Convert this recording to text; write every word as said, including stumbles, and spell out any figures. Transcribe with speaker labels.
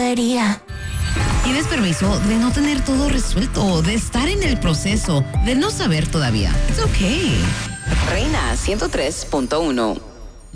Speaker 1: debería.
Speaker 2: Tienes permiso de no tener todo resuelto, de estar en el proceso, de no saber todavía. It's okay.
Speaker 3: Reina ciento tres punto uno.